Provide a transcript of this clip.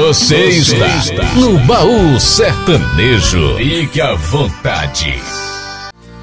Você está no Baú Sertanejo. Fique à vontade.